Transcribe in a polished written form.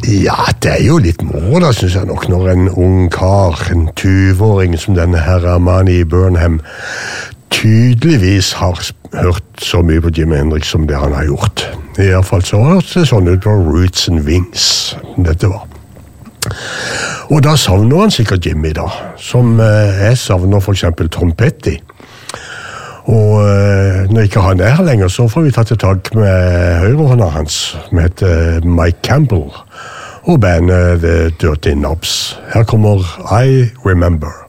Ja, det jo litt moro da, synes jeg nok, når en ung kar, en 20-åring som denne her Armani Burnham, tydeligvis har hørt så mye på Jimi Hendrix som det han har gjort. I hvert fall så hørtes det sånn ut på Roots and Wings, dette var. Og da savner han sikkert Jimmy da, som jeg savner for eksempel Tom Petty. Og når ikke han her lenger, så får vi tatt et tak med høyrehånda hans, som heter Mike Campbell, og bandet The Dirty Knobs. Her kommer I Remember.